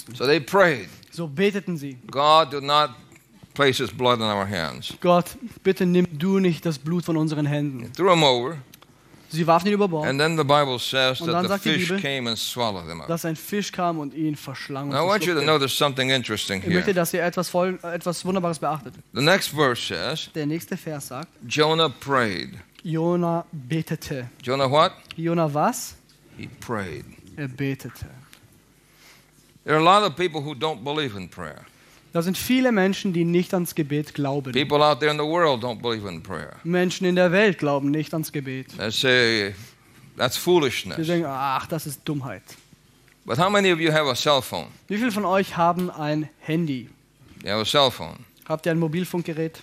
mussten. So they prayed. So beteten sie. God, do not place His blood in our hands. Gott, bitte nimm du nicht das Blut von unseren Händen. Threw him over. Sie warfen ihn über Bord, And then the Bible says Und that dann the sagt die fish Bibel, came and swallowed him up. dass ein Fisch kam und ihn verschlang. Now I Und want you to verschluckte. notice something interesting Ich möchte, here. dass ihr etwas Wunderbares beachtet. The next verse says, Der nächste Vers sagt, Jonah prayed. Jona betete. Jonah what? Jona was? He prayed. Er betete. There are a lot of people who don't believe in prayer. Da sind viele Menschen, die nicht ans Gebet glauben. People out there in the world don't believe in prayer. Menschen in der Welt glauben nicht ans Gebet. They say that's Sie foolishness. denken, ach, das ist Dummheit. But how many of you have a cell phone? Wie viele von euch haben ein Handy? You have a cell phone. Habt ihr ein Mobilfunkgerät?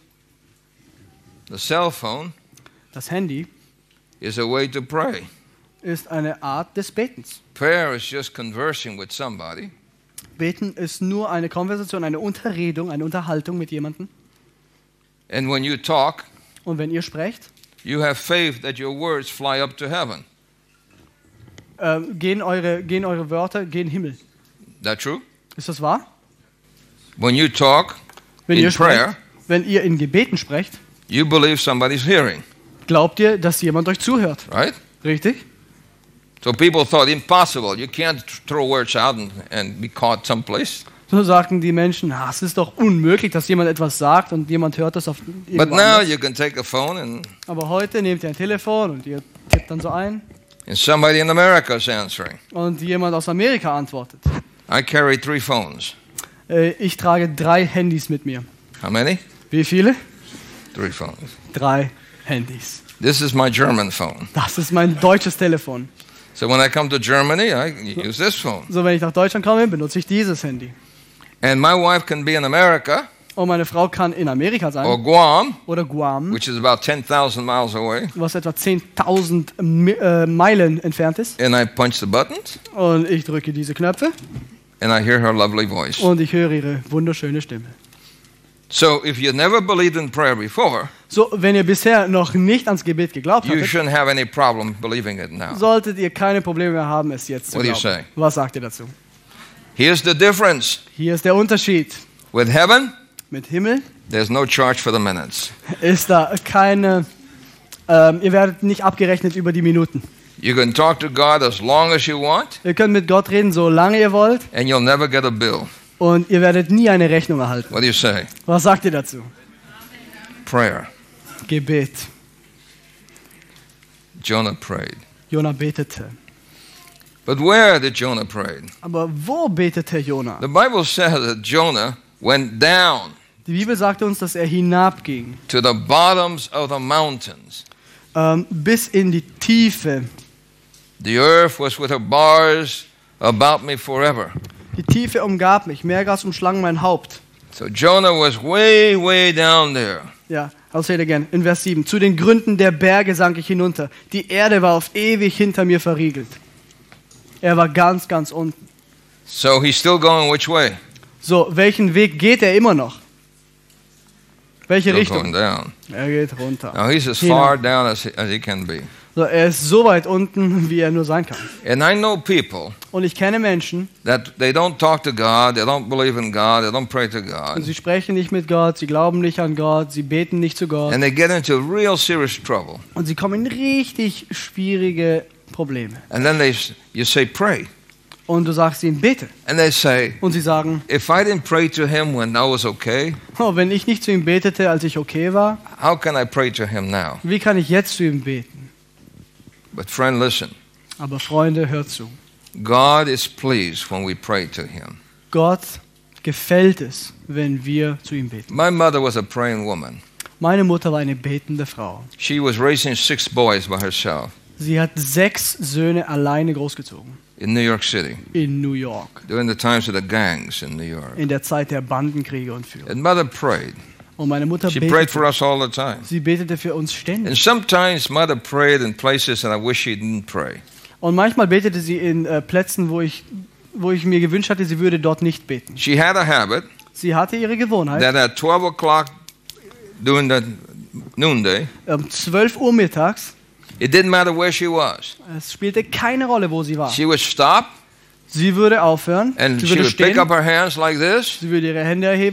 The cell phone Das Handy is a way to pray. ist eine Art des Betens. Prayer is just conversing with somebody. Beten ist nur eine Konversation, eine Unterredung, eine Unterhaltung mit jemandem. And when you talk, Und wenn ihr sprecht, you have faith that your words fly up to heaven. gehen eure Wörter gen Himmel. That true? Ist das wahr? When you talk Wenn in ihr prayer, sprecht, wenn ihr in Gebeten sprecht, you believe somebody's hearing, glaubt ihr, dass jemand euch zuhört. right? Richtig? So people thought impossible. You can't throw words out and be caught someplace. So sagten die Menschen, es ist doch unmöglich, dass jemand etwas sagt und jemand hört das auf But irgendwo now anders. you can take a phone and Aber heute nehmt ihr ein Telefon und ihr tippt dann so ein somebody in America is answering. und jemand aus Amerika antwortet. I carry 3 phones. Ich trage 3 Handys mit mir. How many? Wie viele? 3 phones. 3 Handys. This is my German phone. Das ist mein deutsches Telefon. So when I come to Germany, I use this phone. So, wenn ich nach Deutschland komme, benutze ich dieses Handy. And my wife can be in America Und meine Frau kann in Amerika or sein Guam, oder Guam, which is about 10,000 miles away, was etwa 10.000 Meilen entfernt ist. and I punch the buttons Und ich drücke diese Knöpfe and I hear her lovely voice. und ich höre ihre wunderschöne Stimme. So if you never believed in prayer before, So, wenn ihr bisher noch nicht ans Gebet geglaubt you hattet, shouldn't have any problem believing it now. solltet ihr keine Probleme mehr haben, es jetzt zu What do you glauben. say? Was sagt ihr dazu? Here's the difference. Hier ist der Unterschied. With heaven, Mit Himmel there's no charge for the minutes. ist da keine, ihr werdet nicht abgerechnet über die Minuten. You can talk to God as long as you want, Ihr könnt mit Gott reden, solange ihr wollt, and you'll never get a bill. und ihr werdet nie eine Rechnung erhalten. What do you say? Was sagt ihr dazu? Prayer. Gebet. Jonah prayed. Jona betete. But where did Jonah pray? Aber wo betete Jona? The Bible says that Jonah went down Die Bibel sagt uns, dass er hinabging, to the bottoms of the mountains. bis in die Tiefe. The earth was with her bars about me forever. Die Tiefe umgab mich, Meergras umschlang mein Haupt. So Jonah was way, way down there. Ja, I'll say it again. In Vers 7. Zu den Gründen der Berge sank ich hinunter. Die Erde war auf ewig hinter mir verriegelt. Er war ganz, ganz unten. So he's still going which way? So, welchen Weg geht er immer noch? Welche Still Richtung? going down. Er geht runter. Now he's as Hinab. far down as he can be. So, er ist so weit unten, wie er nur sein kann. And I know people Und ich kenne Menschen, that they don't talk to God, they don't believe in God, they don't pray to und God, sie sprechen nicht mit Gott, sie glauben nicht an Gott, sie beten nicht zu Gott. and they get into real serious trouble. Und sie kommen in richtig schwierige Probleme. And then you say, pray. Und du sagst ihnen, bete. And they say, Und sie sagen, if I didn't pray to him when I was okay, oh, wenn ich nicht zu ihm betete, als ich okay war, how can I pray to him now? wie kann ich jetzt zu ihm beten? But friend, listen. Aber Freunde, hört zu. God is pleased when we pray to him. Gott gefällt es, wenn wir zu ihm beten. My mother was a praying woman. Meine Mutter war eine betende Frau. She was raising 6 boys by herself Sie hat 6 Söhne alleine großgezogen in New York City in New York, during the times of the gangs in New York. in der Zeit der Bandenkriege und Führung. And mother prayed. Und meine Mutter She prayed betete. for us all the time. Sie betete für uns And ständig. sometimes mother prayed in places and I wish she didn't pray. Und manchmal betete sie in Plätzen, wo ich mir gewünscht hatte, sie würde dort nicht beten. She had a habit Sie hatte ihre Gewohnheit, that at 12 o'clock during the noonday, um 12 Uhr mittags, it didn't matter where she was. es spielte keine Rolle, wo sie war. She would stop Sie würde aufhören, and sie she würde would pick stehen, up her hands like this. sie würde ihre Hände erheben